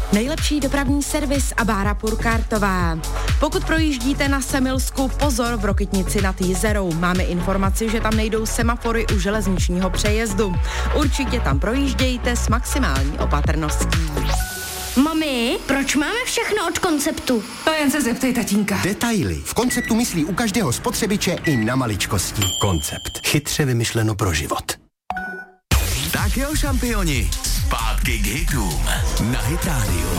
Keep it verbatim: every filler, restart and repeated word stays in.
Nejlepší dopravní servis a Bára Purkartová. Pokud projíždíte na Semilsku, pozor, v Rokytnici nad Jizerou. Máme informaci, že tam nejdou semafory u železničního přejezdu. Určitě tam projíždějte s maximální opatrností. Mami, proč máme všechno od Konceptu? To jen se zeptej tatínka. Detaily. V Konceptu myslí u každého spotřebiče i na maličkosti. Koncept. Chytře vymyšleno pro život. Tak jo, šampioni, zpátky k hitům na Hit Radio.